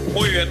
Muy bien,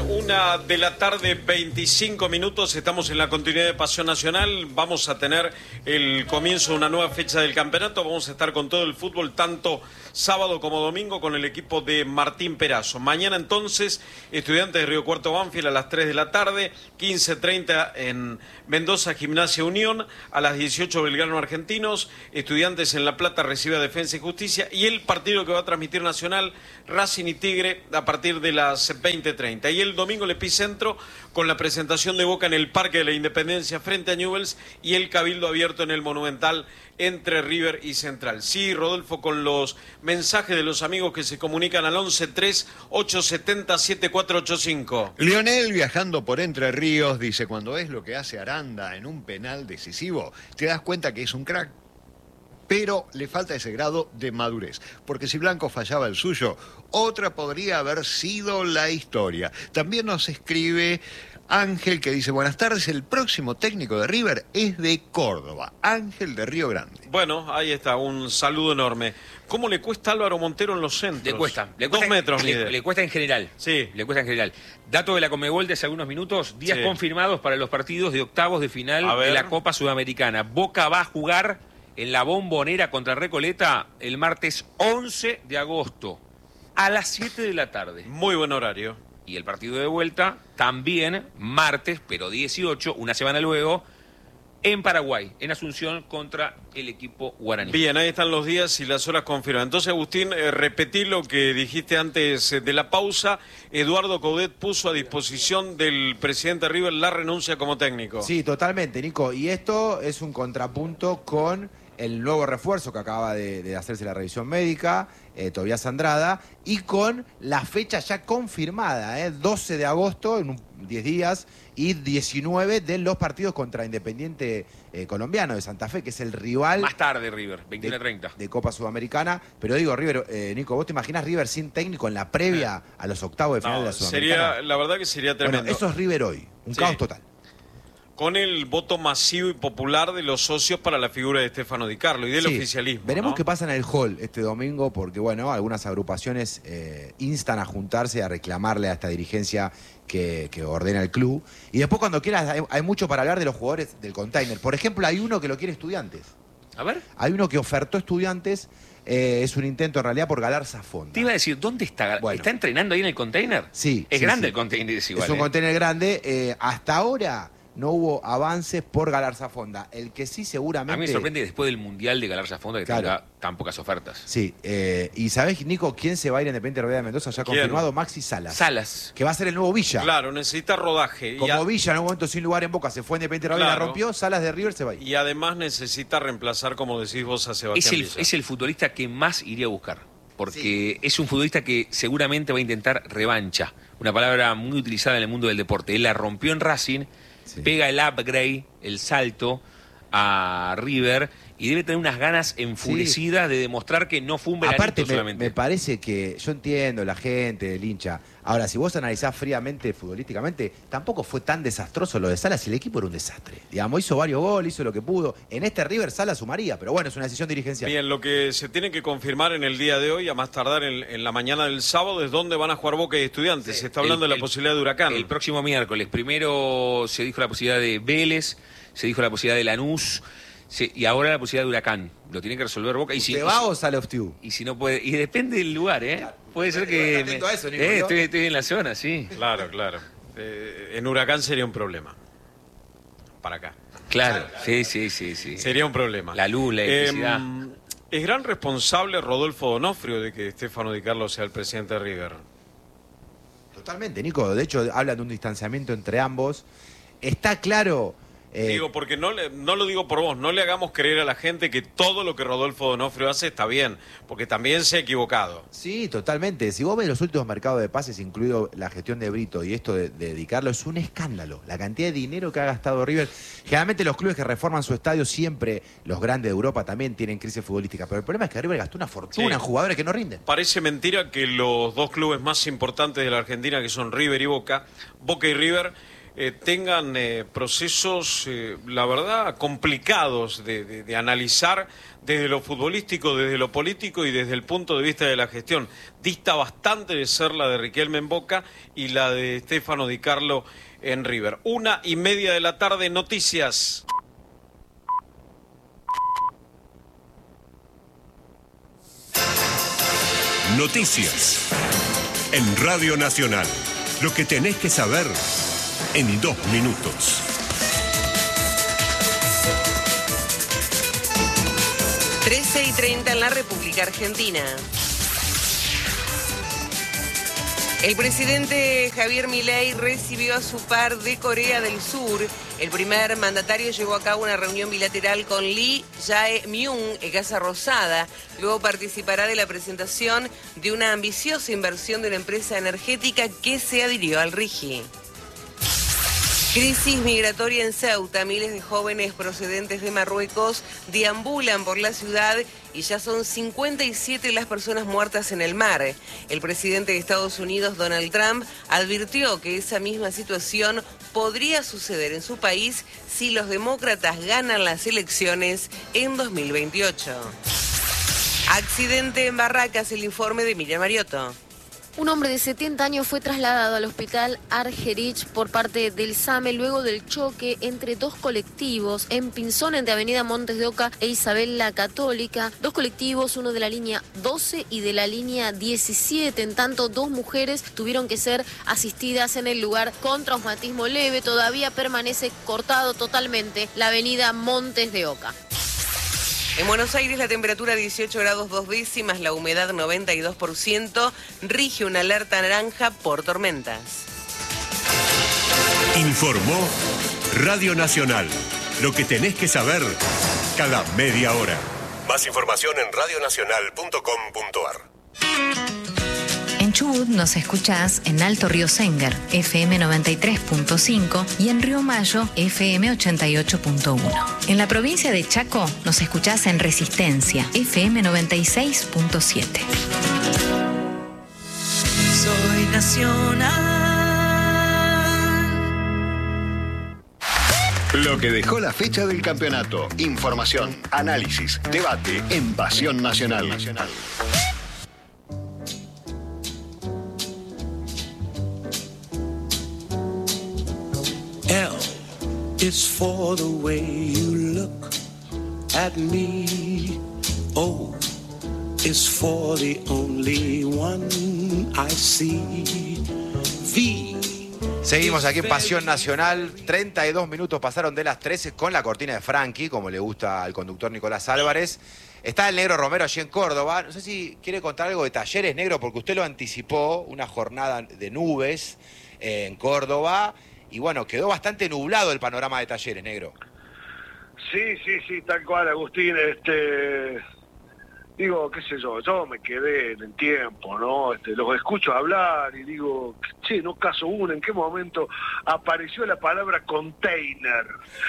1:25 p.m, estamos en la continuidad de Pasión Nacional, vamos a tener el comienzo de una nueva fecha del campeonato, vamos a estar con todo el fútbol, tanto sábado como domingo, con el equipo de Martín Perazo. Mañana entonces, Estudiantes de Río Cuarto Banfield a las 3 de la tarde, 15:30 en Mendoza, Gimnasia Unión, a las 18 Belgrano Argentinos, Estudiantes en La Plata recibe a Defensa y Justicia, y el partido que va a transmitir Nacional, Racing y Tigre, a partir de las 20:30. Y el domingo el epicentro con la presentación de Boca en el Parque de la Independencia frente a Newell's y el Cabildo Abierto en el Monumental entre River y Central. Sí, Rodolfo, con los mensajes de los amigos que se comunican al 11-3-870-7485. Lionel, viajando por Entre Ríos, dice: cuando ves lo que hace Aranda en un penal decisivo, te das cuenta que es un crack. Pero le falta ese grado de madurez, porque si Blanco fallaba el suyo, otra podría haber sido la historia. También nos escribe Ángel, que dice: buenas tardes, el próximo técnico de River es de Córdoba, Ángel de Río Grande. Bueno, ahí está, un saludo enorme. ¿Cómo le cuesta a Álvaro Montero en los centros? Le cuesta 2 metros. Le cuesta en general. Sí. Le cuesta en general. Dato de la Conmebol de hace algunos minutos, días Sí. confirmados para los partidos de octavos de final A ver. de la Copa Sudamericana. Boca va a jugar en la Bombonera contra Recoleta el martes 11 de agosto a las 7 de la tarde. Muy buen horario. Y el partido de vuelta también martes, pero 18, una semana luego, en Paraguay, en Asunción, contra el equipo guaraní. Bien, ahí están los días y las horas confirmadas. Entonces, Agustín, repetí lo que dijiste antes de la pausa. Eduardo Coudet puso a disposición del presidente River la renuncia como técnico. Sí, totalmente, Nico. Y esto es un contrapunto con el nuevo refuerzo que acaba de hacerse la revisión médica, Tobias Andrada, y con la fecha ya confirmada, 12 de agosto, en 10 días, y 19 de los partidos contra Independiente colombiano de Santa Fe, que es el rival Más tarde, River, 21:30. de Copa Sudamericana. Pero digo, River, Nico, ¿vos te imaginás River sin técnico en la previa a los octavos de final de la Sudamericana? La verdad que sería tremendo. Bueno, eso es River hoy, un Sí. caos total. Con el voto masivo y popular de los socios para la figura de Stefano Di Carlo y del Sí, oficialismo. veremos ¿no? qué pasa en el hall este domingo, porque bueno, algunas agrupaciones instan a juntarse a reclamarle a esta dirigencia que ordena el club. Y después, cuando quieras, hay mucho para hablar de los jugadores del container. Por ejemplo, hay uno que lo quiere Estudiantes. A ver, Hay uno que ofertó Estudiantes, es un intento en realidad por Galarza Fonda. te iba a decir, ¿dónde está? Bueno. ¿Está entrenando ahí en el container? Sí. Es sí, grande sí. el container, es igual. Es un ¿eh? container grande. Hasta ahora no hubo avances por Galarza Fonda. El que sí seguramente... A mí me sorprende que después del Mundial de Galarza Fonda que Claro. tenga tan pocas ofertas. Sí, y ¿sabés, Nico, quién se va a ir a Independiente Rivera de Mendoza? Ya ¿Quién? confirmado, Maxi Salas. Salas. Que va a ser el nuevo Villa. Claro, necesita rodaje. Como Villa en un momento sin lugar en Boca se fue a Independiente Rivera, Claro. rompió, Salas de River se va a ir. Y además necesita reemplazar, como decís vos, a Sebastián Villa. Es el futbolista que más iría a buscar. Porque es un futbolista que seguramente va a intentar revancha. Una palabra muy utilizada en el mundo del deporte. Él la rompió en Racing, Sí. pega el upgrade, el salto a River y debe tener unas ganas enfurecidas de demostrar que no fue un veranito Aparte, solamente. me parece que yo entiendo la gente, el hincha. Ahora, si vos analizás fríamente, futbolísticamente, tampoco fue tan desastroso lo de Salas y el equipo era un desastre. Digamos, hizo varios goles, hizo lo que pudo. En este River Salas sumaría, pero bueno, es una decisión dirigencial. Bien, lo que se tiene que confirmar en el día de hoy, a más tardar en la mañana del sábado, es dónde van a jugar Boca y Estudiantes. Sí. Se está hablando de la posibilidad de Huracán. El próximo miércoles. Primero se dijo la posibilidad de Vélez, se dijo la posibilidad de Lanús, y ahora la posibilidad de Huracán. Lo tiene que resolver Boca. Y ¿Te va o sale of you? Y si no puede, y depende del lugar, ¿eh? Claro. Puede ser que... Atento a eso, Nico, ¿no? estoy en la zona, sí. Claro, claro. En Huracán sería un problema. Para acá. Claro, sí. Sería un problema. La luz, la electricidad. ¿Es gran responsable Rodolfo Donofrio de que Stefano Di Carlo sea el presidente de River? Totalmente, Nico. De hecho, hablan de un distanciamiento entre ambos. Está claro... Digo, porque no lo digo por vos, no le hagamos creer a la gente que todo lo que Rodolfo Donofrio hace está bien, porque también se ha equivocado. Sí, totalmente. Si vos ves los últimos mercados de pases, incluido la gestión de Brito y esto de dedicarlo, es un escándalo. La cantidad de dinero que ha gastado River. Generalmente los clubes que reforman su estadio, siempre los grandes de Europa también tienen crisis futbolística. Pero el problema es que River gastó una fortuna en jugadores que no rinden. Parece mentira que los dos clubes más importantes de la Argentina, que son River y Boca y River, tengan procesos, la verdad, complicados de analizar desde lo futbolístico, desde lo político y desde el punto de vista de la gestión. Dista bastante de ser la de Riquelme en Boca y la de Stefano Di Carlo en River. 1:30 de la tarde, noticias. Noticias en Radio Nacional. Lo que tenés que saber en 2 minutos. 13:30 en la República Argentina. El presidente Javier Milei recibió a su par de Corea del Sur. El primer mandatario llevó a cabo una reunión bilateral con Lee Jae-myung en Casa Rosada. Luego participará de la presentación de una ambiciosa inversión de una empresa energética que se adhirió al RIGI. Crisis migratoria en Ceuta. Miles de jóvenes procedentes de Marruecos deambulan por la ciudad y ya son 57 las personas muertas en el mar. El presidente de Estados Unidos, Donald Trump, advirtió que esa misma situación podría suceder en su país si los demócratas ganan las elecciones en 2028. Accidente en Barracas, el informe de Miriam Mariotto. Un hombre de 70 años fue trasladado al hospital Argerich por parte del SAME luego del choque entre dos colectivos en Pinzón, entre Avenida Montes de Oca e Isabel la Católica. Dos colectivos, uno de la línea 12 y de la línea 17. En tanto, dos mujeres tuvieron que ser asistidas en el lugar con traumatismo leve. Todavía permanece cortado totalmente la avenida Montes de Oca. En Buenos Aires la temperatura 18 grados 2 décimas, la humedad 92%, rige una alerta naranja por tormentas. Informó Radio Nacional. Lo que tenés que saber cada media hora. Más información en radionacional.com.ar. En Chubut nos escuchás en Alto Río Sénger, FM 93.5 y en Río Mayo, FM 88.1. En la provincia de Chaco nos escuchás en Resistencia, FM 96.7. Soy nacional. Lo que dejó la fecha del campeonato. Información, análisis, debate en Pasión Nacional. L is for the way you look at me. O is for the only one I see. V. Seguimos aquí en Pasión Nacional. 32 minutos pasaron de las 13 con la cortina de Frankie, como le gusta al conductor Nicolás Álvarez. Está el Negro Romero allí en Córdoba. No sé si quiere contar algo de Talleres, Negro, porque usted lo anticipó, una jornada de nubes en Córdoba. Y bueno, quedó bastante nublado el panorama de Talleres, Negro. Sí, tal cual, Agustín. Digo, qué sé yo me quedé en el tiempo, ¿no? Los escucho hablar y digo, che, no caso uno, ¿en qué momento apareció la palabra container?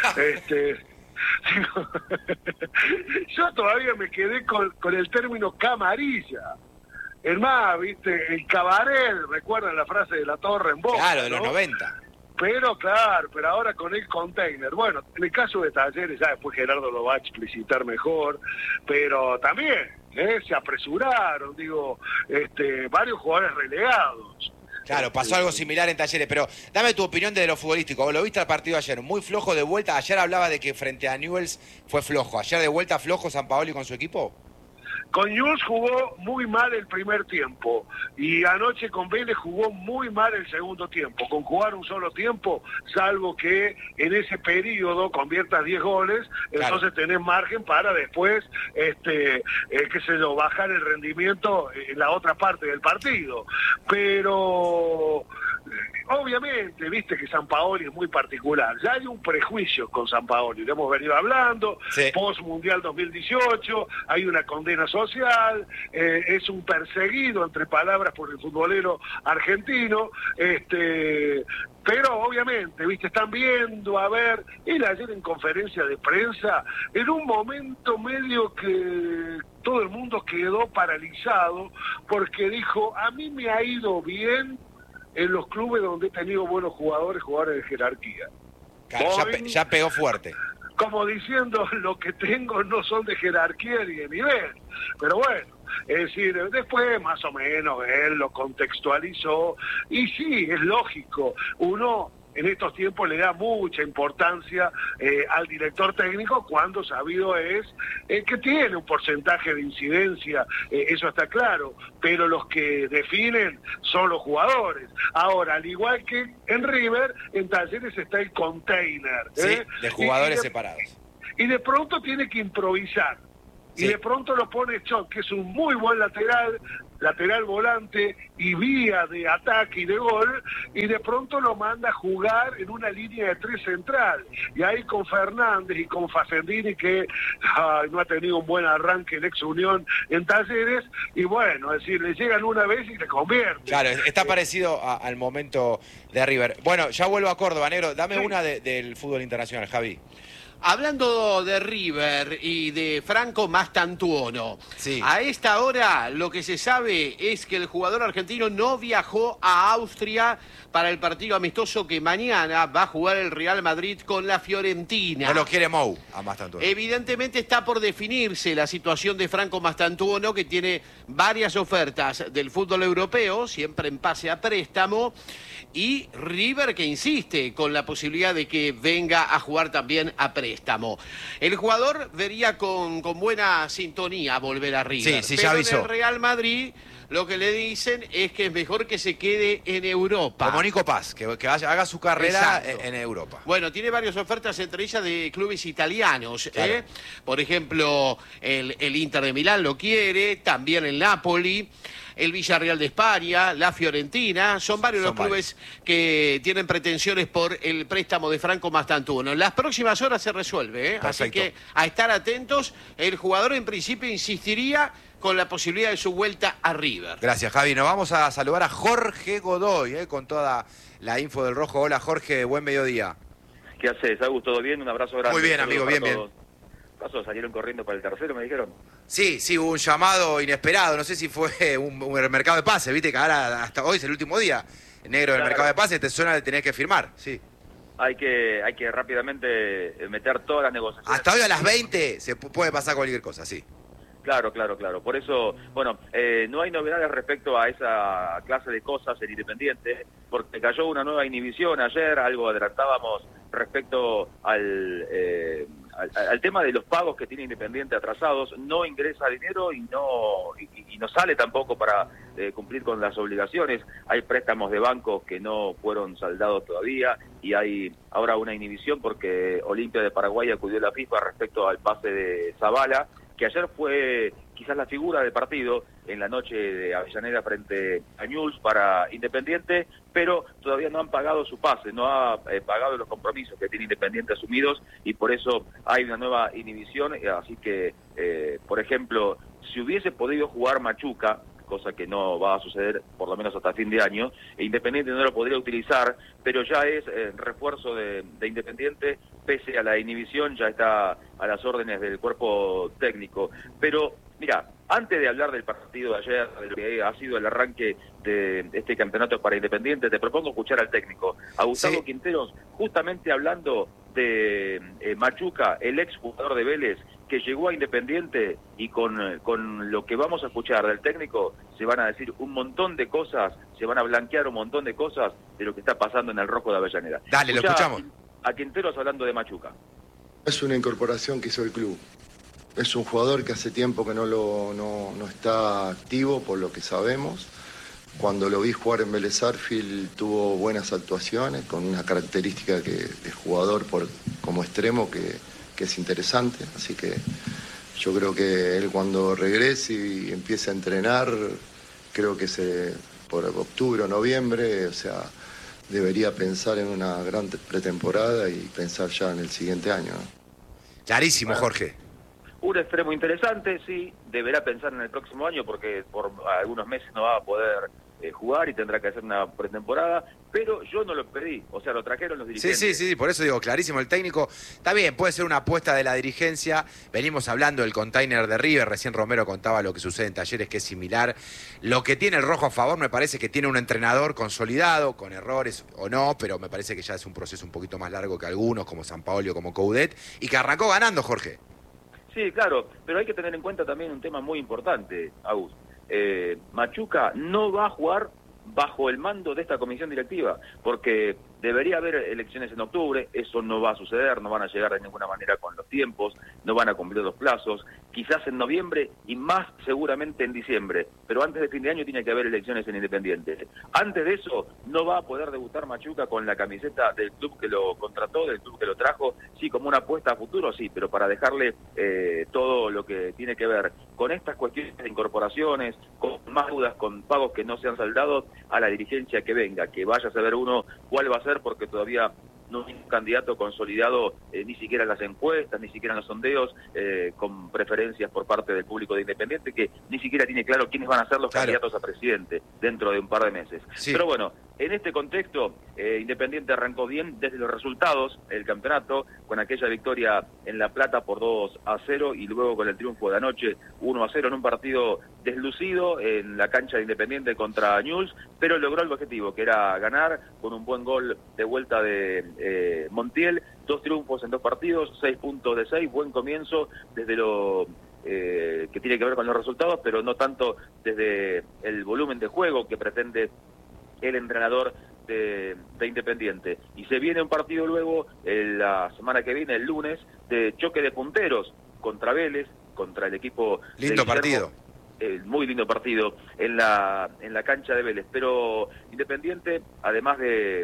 Digo, yo todavía me quedé con el término camarilla. Es más, viste, el cabaret, ¿recuerdan la frase de La Torre en Boca? Claro, de los ¿no? 90. Pero claro, pero ahora con el container. Bueno, en el caso de Talleres, ya después Gerardo lo va a explicitar mejor, pero también se apresuraron, digo, varios jugadores relegados. Claro, pasó algo similar en Talleres, pero dame tu opinión de lo futbolístico. ¿Vos lo viste al partido ayer? Muy flojo de vuelta. Ayer hablaba de que frente a Newell's fue flojo. ¿Ayer de vuelta flojo Sampaoli con su equipo? Con Newell's jugó muy mal el primer tiempo y anoche con Vélez jugó muy mal el segundo tiempo. Con jugar un solo tiempo, salvo que en ese periodo conviertas 10 goles, claro, entonces tenés margen para después, bajar el rendimiento en la otra parte del partido. Pero obviamente, viste que Sampaoli es muy particular. Ya hay un prejuicio con Sampaoli, lo hemos venido hablando, sí. Post Mundial 2018, hay una condena social, es un perseguido, entre palabras, por el futbolero argentino, pero obviamente, viste, están viendo, a ver, él ayer en conferencia de prensa, en un momento medio que todo el mundo quedó paralizado, porque dijo, a mí me ha ido bien en los clubes donde he tenido buenos jugadores de jerarquía. Claro, ya pegó fuerte. Como diciendo, lo que tengo no son de jerarquía ni de nivel. Pero bueno, es decir, después más o menos él lo contextualizó. Y sí, es lógico, uno en estos tiempos le da mucha importancia al director técnico cuando sabido es que tiene un porcentaje de incidencia, eso está claro, pero los que definen son los jugadores. Ahora, al igual que en River, en Talleres está el container. Sí, de jugadores separados. Y de pronto tiene que improvisar. Sí. Y de pronto lo pone Chot, que es un muy buen lateral volante y vía de ataque y de gol, y de pronto lo manda a jugar en una línea de 3 central. Y ahí con Fernández y con Facendini, que no ha tenido un buen arranque en Ex Unión en Talleres, y bueno, es decir, le llegan una vez y le convierten. Claro, está parecido al momento de River. Bueno, ya vuelvo a Córdoba, Negro. Dame una del fútbol internacional, Javi. Hablando de River y de Franco Mastantuono, sí. A esta hora lo que se sabe es que el jugador argentino no viajó a Austria para el partido amistoso que mañana va a jugar el Real Madrid con la Fiorentina. No lo quiere Mou a Mastantuono. Evidentemente está por definirse la situación de Franco Mastantuono, que tiene varias ofertas del fútbol europeo, siempre en pase a préstamo, y River que insiste con la posibilidad de que venga a jugar también a préstamo. El jugador vería con buena sintonía volver a River. Sí, pero ya avisó. en el Real Madrid lo que le dicen es que es mejor que se quede en Europa. Como Nico Paz, que haga su carrera en Europa. Bueno, tiene varias ofertas, entre ellas de clubes italianos. Claro. Por ejemplo, el Inter de Milán lo quiere, también el Napoli, el Villarreal de España, la Fiorentina. Son varios los clubes que tienen pretensiones por el préstamo de Franco Mastantuono. En las próximas horas se resuelve, así que a estar atentos. El jugador en principio insistiría con la posibilidad de su vuelta a River. Gracias, Javi. Nos vamos a saludar a Jorge Godoy, con toda la info del Rojo. Hola, Jorge, buen mediodía. ¿Qué haces, Agus? ¿Todo bien? Un abrazo grande. Muy bien, amigo, bien. ¿Qué pasó? ¿Salieron corriendo para el tercero, me dijeron? Sí, hubo un llamado inesperado. No sé si fue un mercado de pases, viste que ahora hasta hoy es el último día negro del mercado de pases, te suena de tener que firmar, sí. Hay que rápidamente meter todas las negociaciones. Hasta hoy a las 20 se puede pasar cualquier cosa, sí. Claro. Por eso, bueno, no hay novedades respecto a esa clase de cosas en Independiente, porque cayó una nueva inhibición ayer, algo adelantábamos respecto al tema de los pagos que tiene Independiente atrasados. No ingresa dinero y no sale tampoco para cumplir con las obligaciones. Hay préstamos de bancos que no fueron saldados todavía y hay ahora una inhibición porque Olimpia de Paraguay acudió a la FIFA respecto al pase de Zavala, que ayer fue quizás la figura del partido en la noche de Avellaneda frente a Newell's para Independiente, pero todavía no han pagado su pase, no ha pagado los compromisos que tiene Independiente asumidos y por eso hay una nueva inhibición. Así que, por ejemplo, si hubiese podido jugar Machuca, cosa que no va a suceder por lo menos hasta fin de año, Independiente no lo podría utilizar, pero ya es refuerzo de Independiente, pese a la inhibición, ya está a las órdenes del cuerpo técnico. Pero, mira, antes de hablar del partido de ayer, de lo que ha sido el arranque de este campeonato para Independiente, te propongo escuchar al técnico, a Gustavo Quinteros, justamente hablando de Machuca, el ex jugador de Vélez, que llegó a Independiente, y con lo que vamos a escuchar del técnico se van a decir un montón de cosas, se van a blanquear un montón de cosas de lo que está pasando en el Rojo de Avellaneda. Dale, lo escuchamos. A Quinteros hablando de Machuca. Es una incorporación que hizo el club. Es un jugador que hace tiempo que no está activo, por lo que sabemos. Cuando lo vi jugar en Vélez Sarsfield tuvo buenas actuaciones, con una característica de jugador como extremo que es interesante. Así que yo creo que él cuando regrese y empiece a entrenar, creo que por octubre o noviembre, o sea, debería pensar en una gran pretemporada y pensar ya en el siguiente año, ¿no? Clarísimo, Jorge. Un extremo interesante, sí, deberá pensar en el próximo año porque por algunos meses no va a poder jugar y tendrá que hacer una pretemporada, pero yo no lo pedí, o sea, lo trajeron los dirigentes. Sí, por eso digo, clarísimo, el técnico, está bien, puede ser una apuesta de la dirigencia, venimos hablando del container de River, recién Romero contaba lo que sucede en Talleres, que es similar. Lo que tiene el Rojo a favor me parece que tiene un entrenador consolidado, con errores o no, pero me parece que ya es un proceso un poquito más largo que algunos, como Sampaoli o como Coudet, y que arrancó ganando, Jorge. Sí, claro, pero hay que tener en cuenta también un tema muy importante, Agus. Machuca no va a jugar bajo el mando de esta comisión directiva, porque debería haber elecciones en octubre, eso no va a suceder, no van a llegar de ninguna manera con los tiempos, no van a cumplir los plazos, quizás en noviembre y más seguramente en diciembre, pero antes de fin de año tiene que haber elecciones en Independiente. Antes de eso no va a poder debutar Machuca con la camiseta del club que lo contrató, del club que lo trajo, sí, como una apuesta a futuro, sí, pero para dejarle todo lo que tiene que ver con estas cuestiones de incorporaciones, con más dudas, con pagos que no sean saldados, a la dirigencia que venga, que vaya a saber uno cuál va a ser, porque todavía no hay un candidato consolidado, ni siquiera en las encuestas, ni siquiera en los sondeos, con preferencias por parte del público de Independiente, que ni siquiera tiene claro quiénes van a ser los candidatos a presidente dentro de un par de meses. Sí. Pero bueno, en este contexto, Independiente arrancó bien desde los resultados, el campeonato, con aquella victoria en La Plata por 2-0 y luego con el triunfo de anoche 1-0 en un partido deslucido en la cancha de Independiente contra Newell's, pero logró el objetivo, que era ganar con un buen gol de vuelta de Montiel, 2 triunfos en 2 partidos, 6 puntos de 6, buen comienzo desde lo que tiene que ver con los resultados, pero no tanto desde el volumen de juego que pretende el entrenador de Independiente. Y se viene un partido luego, la semana que viene, el lunes, de choque de punteros contra Vélez, contra el equipo lindo de partido. Muy lindo partido en la cancha de Vélez, pero Independiente, además de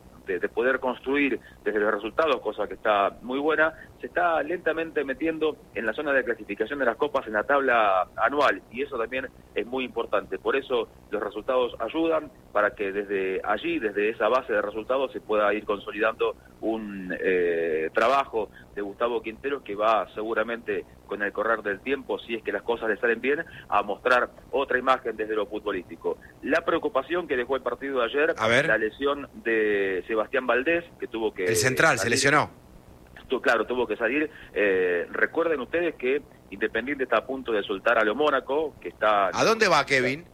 poder construir desde los resultados, cosa que está muy buena, se está lentamente metiendo en la zona de clasificación de las copas en la tabla anual, y eso también es muy importante. Por eso los resultados ayudan para que desde allí, desde esa base de resultados, se pueda ir consolidando un trabajo de Gustavo Quinteros, que va seguramente con el correr del tiempo, si es que las cosas le salen bien, a mostrar otra imagen desde lo futbolístico. La preocupación que dejó el partido de ayer, la lesión de Sebastián Valdés, que tuvo que... El central se lesionó. Claro, tuvo que salir. Recuerden ustedes que Independiente está a punto de soltar a lo Mónaco, que está... ¿A dónde va, Kevin?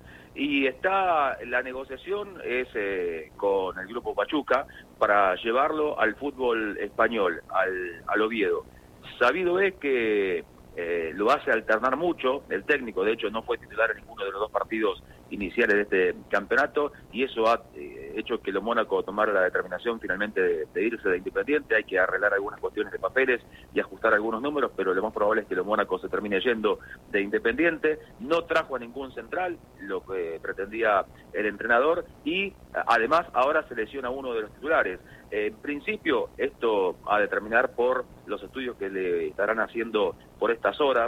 Y está, la negociación es con el grupo Pachuca para llevarlo al fútbol español, al Oviedo. Sabido es que lo hace alternar mucho el técnico, de hecho no fue titular en ninguno de los 2 partidos iniciales de este campeonato, y eso ha hecho que lo Mónaco tomara la determinación finalmente de irse de Independiente. Hay que arreglar algunas cuestiones de papeles y ajustar algunos números, pero lo más probable es que lo Mónaco se termine yendo de Independiente. No trajo a ningún central, lo que pretendía el entrenador, y además ahora se lesiona uno de los titulares. En principio, esto a determinar por los estudios que le estarán haciendo por estas horas.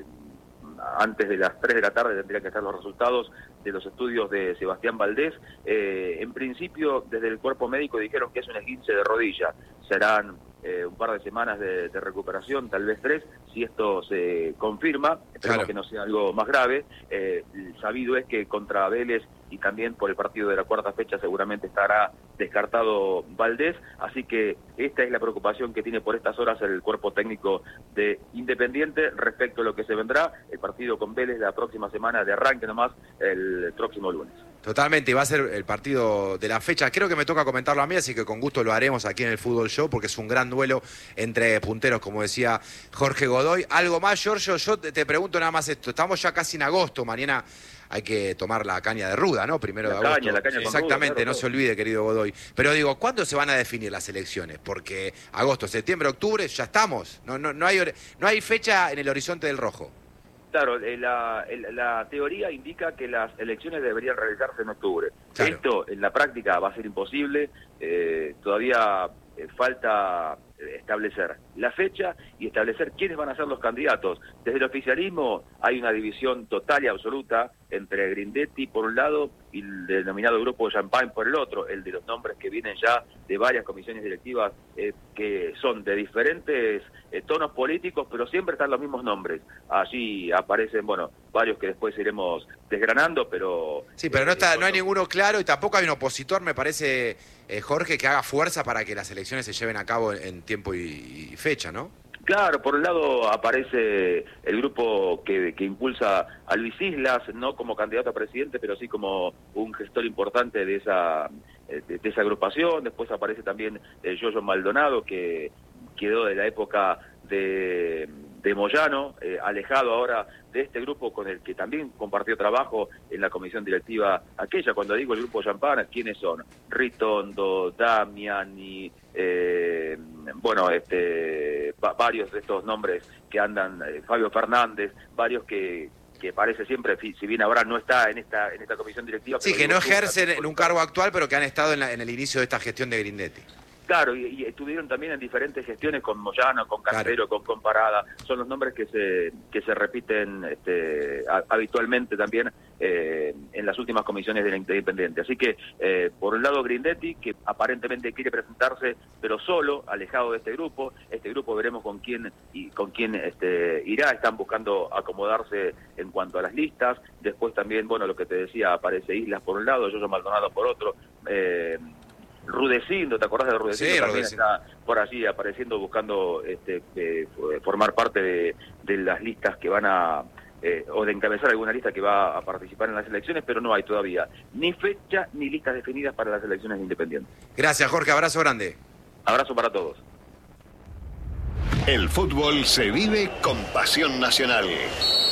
Antes de las 3 de la tarde tendrían que estar los resultados de los estudios de Sebastián Valdés. En principio, desde el cuerpo médico dijeron que es un esguince de rodilla. Serán un par de semanas de recuperación, tal vez 3, si esto se confirma. Esperemos que no sea algo más grave. Sabido es que contra Vélez y también por el partido de la 4ª fecha seguramente estará descartado Valdés, así que esta es la preocupación que tiene por estas horas el cuerpo técnico de Independiente respecto a lo que se vendrá, el partido con Vélez la próxima semana, de arranque nomás, el próximo lunes. Totalmente, y va a ser el partido de la fecha. Creo que me toca comentarlo a mí, así que con gusto lo haremos aquí en el Fútbol Show, porque es un gran duelo entre punteros, como decía Jorge Godoy. ¿Algo más, Giorgio? Yo te pregunto nada más esto. Estamos ya casi en agosto, mañana hay que tomar la caña de ruda, ¿no? Primero de agosto. La caña exactamente, ruda, claro, no se olvide, querido Godoy. Pero digo, ¿cuándo se van a definir las elecciones? Porque agosto, septiembre, octubre, ya estamos. No hay fecha en el horizonte del Rojo. Claro, la teoría indica que las elecciones deberían realizarse en octubre. Claro. Esto en la práctica va a ser imposible. Todavía falta establecer la fecha y establecer quiénes van a ser los candidatos. Desde el oficialismo hay una división total y absoluta entre Grindetti por un lado y el denominado grupo de Champagne por el otro, el de los nombres que vienen ya de varias comisiones directivas que son de diferentes tonos políticos, pero siempre están los mismos nombres. Allí aparecen, bueno, varios que después iremos desgranando, pero... Sí, pero no hay ninguno claro y tampoco hay un opositor, me parece, Jorge, que haga fuerza para que las elecciones se lleven a cabo en tiempo y fecha, ¿no? Claro, por un lado aparece el grupo que impulsa a Luis Islas, no como candidato a presidente, pero sí como un gestor importante de esa agrupación. Después aparece también Yoyo Maldonado, que quedó de la época de Moyano, alejado ahora de este grupo con el que también compartió trabajo en la comisión directiva aquella. Cuando digo el grupo Champagne, ¿quiénes son? Ritondo, Damiani, varios de estos nombres que andan, Fabio Fernández, varios que parece siempre, si bien ahora no está en esta comisión directiva... Sí, que no ejercen en un cargo actual, pero que han estado en el inicio de esta gestión de Grindetti. Claro, y estuvieron también en diferentes gestiones con Moyano, con Castero, claro, con Parada. Son los nombres que se repiten habitualmente también en las últimas comisiones de la Independiente. Así que, por un lado, Grindetti, que aparentemente quiere presentarse, pero solo, alejado de este grupo. Este grupo veremos con quién irá. Están buscando acomodarse en cuanto a las listas. Después también, bueno, lo que te decía, aparece Islas por un lado, Yoyo Maldonado por otro. Rudecindo, ¿te acordás de Rudecindo? Sí, también está por allí apareciendo, buscando formar parte de las listas que van a, o de encabezar alguna lista que va a participar en las elecciones, pero no hay todavía ni fecha ni listas definidas para las elecciones independientes. Gracias, Jorge, abrazo grande. Abrazo para todos. El fútbol se vive con pasión nacional.